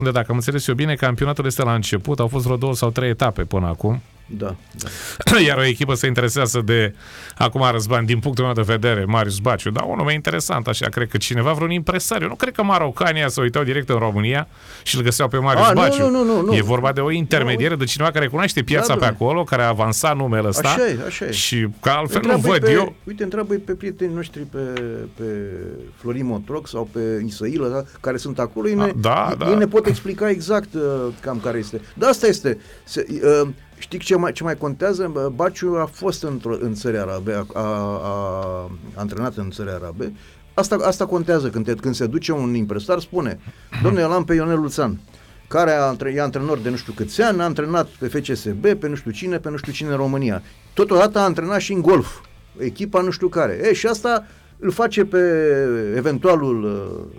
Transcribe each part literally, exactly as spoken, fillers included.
De dacă am înțeles eu bine, campionatul este la început, au fost vreo două sau trei etape până acum. Da, da. Iar o echipă se interesează de, acum Răzvan, din punctul meu de vedere, Marius Baciu, dar un nume interesant, așa, cred că cineva, vreun impresariu. Nu cred că marocanii se uitau direct în România și îl găseau pe Marius A, Baciu. Nu, nu, nu, nu. E vorba de o intermediară, de cineva care cunoaște piața da, pe acolo, care a avansat numele ăsta. Așa e, așa e. Și că altfel nu văd pe, eu. Uite, întreabă pe prietenii noștri pe, pe Florin Motroc sau pe Isăilă, da, care sunt acolo, ei ne, da, da. ei ne pot explica exact uh, cam care este. Dar asta este. Se, uh, Știi ce mai, ce mai contează? Baciu a fost într-o, în țări arabe, a, a, a antrenat în țări arabe. Asta, asta contează. Când, te, când se duce un impresar, spune: domnule, l-am pe Ionel Luțan, care a, e antrenor de nu știu câți ani, a antrenat pe F C S B, pe nu știu cine, pe nu știu cine în România. Totodată a antrenat și în golf, echipa nu știu care. E, și asta îl face pe eventualul uh,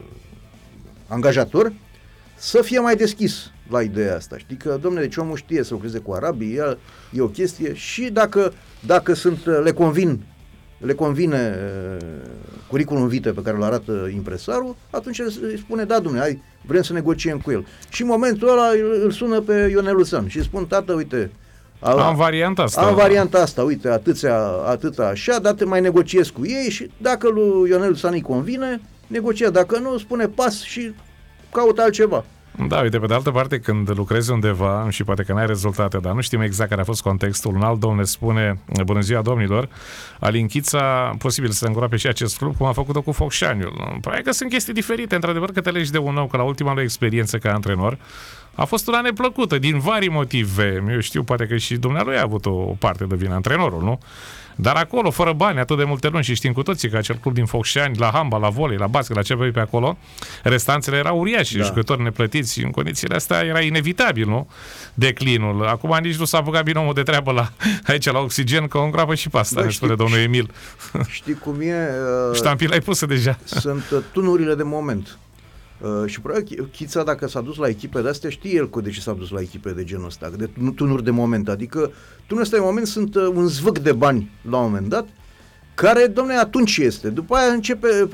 angajator să fie mai deschis la ideea asta. Știi că, domnule, deci omul știe să lucreze cu arabii, e, e o chestie și dacă, dacă sunt, le convin le convine uh, curriculum vitae pe care îl arată impresarul, atunci îi spune: da, domnule, hai, vrem să negociem cu el. Și în momentul ăla îl, îl sună pe Ionel Luțan și îi spun: tată, uite, a, am varianta asta. Am varianta asta, uite, atâția, atâta așa, dar te mai negociez cu ei și dacă lui Ionel Luțan îi convine, negocia. Dacă nu, spune pas și caută altceva. Da, uite, pe de altă parte, când lucrezi undeva și poate că n-ai rezultate, dar nu știm exact care a fost contextul, un alt domn ne spune: bună ziua, domnilor, Alin Chița, posibil să îngroape și acest club, cum a făcut-o cu Focșaniul. Probabil că sunt chestii diferite, într-adevăr, că te legi de un nou, că la ultima lui experiență ca antrenor a fost una neplăcută, din vari motive. Eu știu, poate că și dumnealui a avut o parte de vină, antrenorul, nu? Dar acolo, fără bani, atât de multe luni, și știm cu toții că acel club din Focșani, la handbal, la volei, la basket, la ce vrei pe acolo, restanțele erau uriașe, da. Jucători neplătiți și în condițiile astea era inevitabil, nu? Declinul. Acum nici nu s-a apucat bine omul de treabă la, aici la Oxigen, că o îngroapă și pe asta, da, ne spune domnul Emil. Știi cum e? Uh, Ștampila ai pusă deja. Sunt uh, tunurile de moment. Uh, și probabil Chița, dacă s-a dus la echipe de astea, știe el de ce s-a dus la echipe de genul ăsta, de tunuri de moment. Adică tunurile astea de moment sunt uh, un zvâc de bani la un moment dat, care, dom'le, atunci este. După aia începe,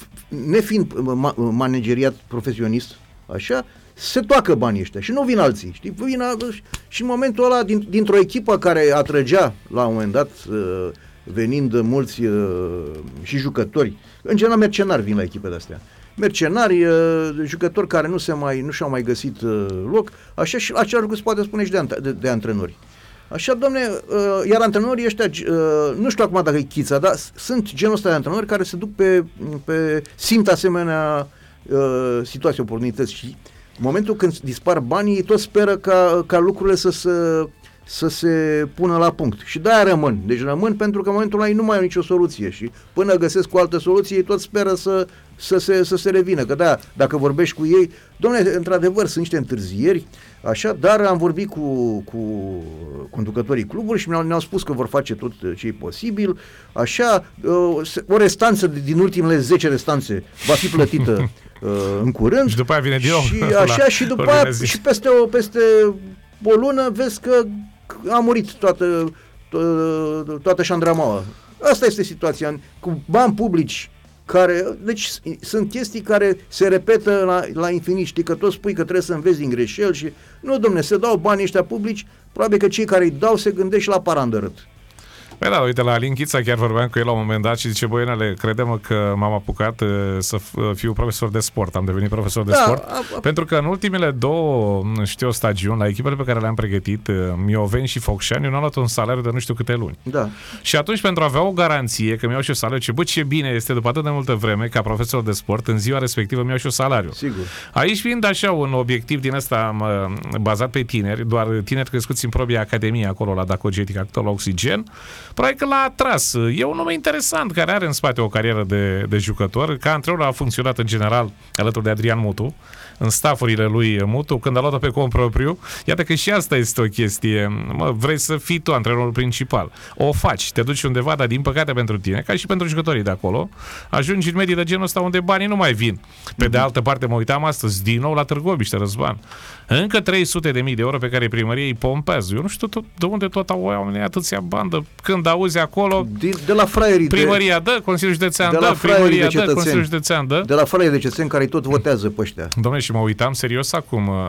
nefiind ma- manageriat profesionist, așa, se toacă banii ăștia și nu vin alții, știi? Vin al- și în momentul ăla, din, dintr-o echipă care atrăgea la un moment dat, uh, venind mulți uh, și jucători, în general mercenari vin la echipe de astea. Mercenari, uh, jucători care nu se mai, nu și-au mai găsit uh, loc, așa și același lucru se poate spune și de, de, de antrenori. Așa, domne, uh, iar antrenorii ăștia, uh, nu știu acum dacă e Chița, dar sunt genul ăsta de antrenori care se duc pe, pe simt asemenea uh, situații, oportunități și în momentul când dispar banii, ei tot speră ca, ca lucrurile să se, să se pună la punct. Și de-aia rămân. Deci rămân pentru că în momentul ăla ei nu mai au nicio soluție și până găsesc o altă soluție, ei tot speră să, să, se, să se revină. Că da, dacă vorbești cu ei, dom'le, într-adevăr sunt niște întârzieri, așa, dar am vorbit cu, cu conducătorii clubului și ne-au, ne-au spus că vor face tot ce e posibil, așa, o restanță din ultimele zece restanțe va fi plătită în curând. Și după aia vine din nou. Și așa, și după aia, și peste o, peste o lună vezi că a murit toată, to, toată șandramaua. Asta este situația, cu bani publici care, deci sunt chestii care se repetă la, la infinit. Știi că tot spui că trebuie să înveți din greșeli și nu, domne, se dau banii ăștia publici, probabil că cei care îi dau se gândesc și la parandărât. Păi da, uite, la Alin Chița chiar vorbeam cu el la un moment dat și zice: băienele, crede-mă că m-am apucat uh, să f- fiu profesor de sport, am devenit profesor de da, sport, a, a, pentru că în ultimele două, știu, stagiuni, la echipele pe care le-am pregătit, uh, Mioveni și Focșani, eu n-am luat un salariu de nu știu câte luni. Da. Și atunci, pentru a avea o garanție că mi-au și eu salariu, ce bă, ce bine este după atât de multă vreme ca profesor de sport, în ziua respectivă mi-au și eu salariu. Sigur. Aici fiind așa un obiectiv din ăsta bazat pe tineri, doar tineri crescuți în propria academie acolo la Dacogetic, acolo la Oxigen, probabil că l-a atras. E un nume interesant care are în spate o carieră de, de jucător. Ca antrenor a funcționat în general alături de Adrian Mutu, în staffurile lui Mutu, când a luat-o pe cont propriu. Iată că și asta este o chestie. Mă, vrei să fii tu antrenorul principal. O faci, te duci undeva, dar din păcate pentru tine, ca și pentru jucătorii de acolo, ajungi în medii de genul ăsta unde banii nu mai vin. Pe de altă parte, mă uitam astăzi din nou la Târgoviște, Răzvan. Încă trei sute de mii de euro pe care primăria îi pompează. Eu nu știu tot, de unde tot au oamenii atâția bandă. Când auzi acolo, de, de la fraierii primăria de, dă, Consiliul Județean de dă, primăria dă, Consiliul Județean dă. De la fraierii de cetățeni care tot votează pe ăștia. Dom'le, și mă uitam serios acum,